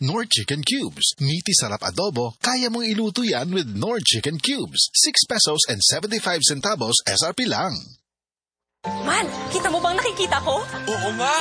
Knorr Chicken Cubes. Meaty sarap adobo, kaya mong iluto yan with Knorr Chicken Cubes. 6 pesos and 75 centavos SRP lang. Man, kita mo bang nakikita ko? Oo nga,